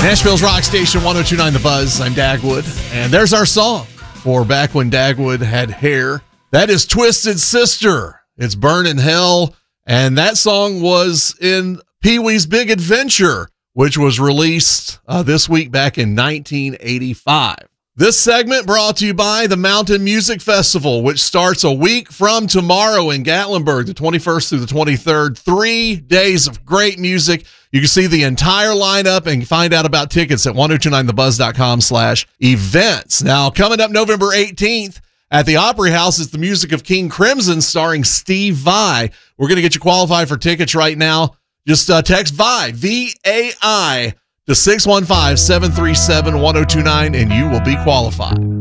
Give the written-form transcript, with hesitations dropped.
Nashville's Rock Station 1029 The Buzz. I'm Dagwood. And there's our song for back when Dagwood had hair. That is Twisted Sister. It's Burnin' Hell. And that song was in Pee-wee's Big Adventure, which was released this week back in 1985. This segment brought to you by the Mountain Music Festival, which starts a week from tomorrow in Gatlinburg, the 21st through the 23rd. 3 days of great music. You can see the entire lineup and find out about tickets at 1029thebuzz.com/events. Now, coming up November 18th at the Opry House is the music of King Crimson starring Steve Vai. We're going to get you qualified for tickets right now. Just text VAI, V-A-I, to 615-737-1029, and you will be qualified.